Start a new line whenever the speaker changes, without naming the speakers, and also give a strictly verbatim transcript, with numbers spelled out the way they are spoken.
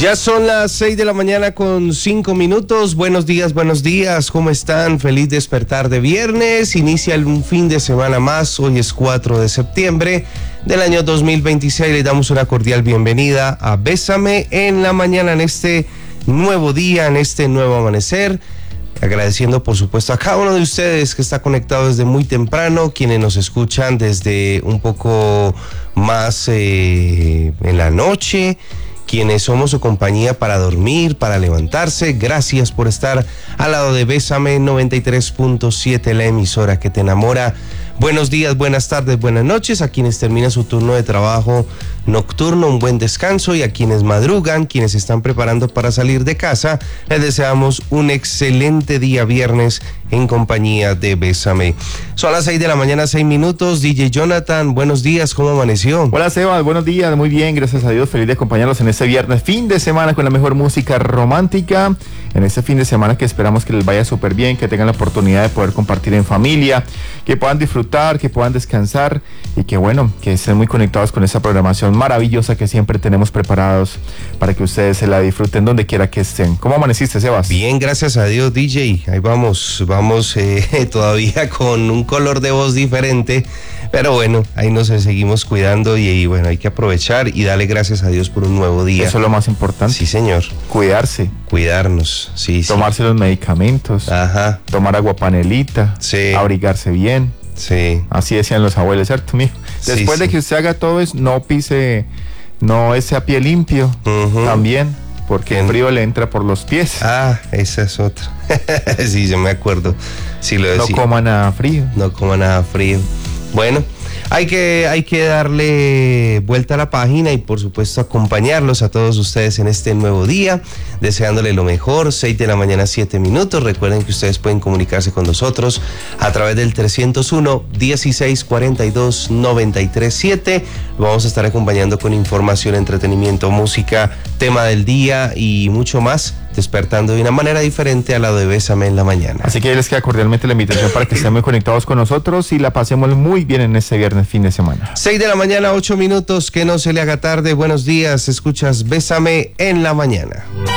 Ya son las seis de la mañana con cinco minutos. Buenos días, buenos días. ¿Cómo están? Feliz despertar de viernes. Inicia un fin de semana más. Hoy es cuatro de septiembre del año dos mil veintiséis. Le damos una cordial bienvenida a Bésame en la mañana, en este nuevo día, en este nuevo amanecer. Agradeciendo, por supuesto, a cada uno de ustedes que está conectado desde muy temprano, quienes nos escuchan desde un poco más eh, en la noche, quienes somos su compañía para dormir, para levantarse. Gracias por estar al lado de Bésame noventa y tres punto siete, la emisora que te enamora. Buenos días, buenas tardes, buenas noches a quienes terminan su turno de trabajo nocturno, un buen descanso, y a quienes madrugan, quienes están preparando para salir de casa, les deseamos un excelente día viernes en compañía de Bésame. Son las seis de la mañana, seis minutos. D J Jonathan, buenos días, ¿cómo amaneció?
Hola Sebas, buenos días, muy bien, gracias a Dios, feliz de acompañarlos en este viernes, fin de semana con la mejor música romántica, en este fin de semana que esperamos que les vaya súper bien, que tengan la oportunidad de poder compartir en familia, que puedan disfrutar, que puedan descansar y que bueno, que estén muy conectados con esa programación maravillosa que siempre tenemos preparados para que ustedes se la disfruten donde quiera que estén. ¿Cómo amaneciste, Sebas?
Bien, gracias a Dios, D J. Ahí vamos, vamos eh, todavía con un color de voz diferente, pero bueno, ahí nos seguimos cuidando y, y bueno, hay que aprovechar y darle gracias a Dios por un nuevo día.
Eso es lo más importante.
Sí, señor.
Cuidarse.
Cuidarnos, sí,
Tomarse
sí.
los medicamentos.
Ajá.
Tomar agua panelita.
Sí.
Abrigarse bien.
Sí.
Así decían los abuelos, ¿cierto, mijo? Después
sí,
de
sí.
que usted haga todo eso, no pise, no ese a pie limpio,
Uh-huh.
también, porque el frío le entra por los pies.
Ah, esa es otra. Sí, yo me acuerdo. Sí, lo
No
decía.
coma nada frío.
No coma nada frío. Bueno, hay que, hay que darle vuelta a la página y por supuesto acompañarlos a todos ustedes en este nuevo día, deseándole lo mejor. Seis de la mañana, siete minutos. Recuerden que ustedes pueden comunicarse con nosotros a través del trescientos uno, dieciséis cuarenta y dos, noventa y tres siete. Lo vamos a estar acompañando con información, entretenimiento, música, tema del día y mucho más, despertando de una manera diferente al lado de Bésame en la mañana.
Así que les queda cordialmente la invitación para que estén muy conectados con nosotros y la pasemos muy bien en este viernes, fin de semana.
seis de la mañana, ocho minutos, que no se le haga tarde. Buenos días, escuchas Bésame en la mañana.